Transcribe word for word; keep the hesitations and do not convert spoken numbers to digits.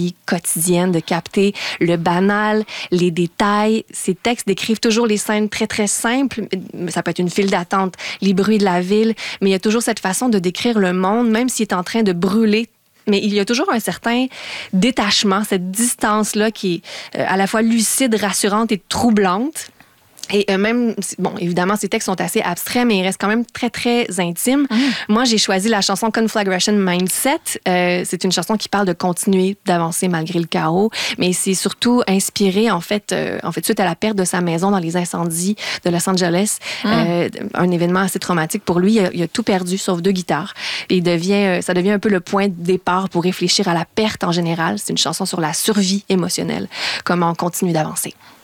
vie quotidienne, de capter le banal, les détails. Ces textes décrivent toujours les scènes très, très simples. Ça peut être une file d'attente, les bruits de la ville, mais il y a toujours cette façon de décrire le monde, même s'il est en train de brûler. Mais il y a toujours un certain détachement, cette distance-là qui est à la fois lucide, rassurante et troublante. Et euh, même, bon, évidemment, ces textes sont assez abstraits, mais ils restent quand même très, très intimes. Mmh. Moi, j'ai choisi la chanson Conflagration Mindset. Euh, c'est une chanson qui parle de continuer d'avancer malgré le chaos, mais c'est surtout inspiré, en fait, euh, en fait, suite à la perte de sa maison dans les incendies de Los Angeles. Mmh. Euh, un événement assez traumatique pour lui. Il a, il a tout perdu, sauf deux guitares. Et il devient, ça devient un peu le point de départ pour réfléchir à la perte en général. C'est une chanson sur la survie émotionnelle. Comment continuer d'avancer.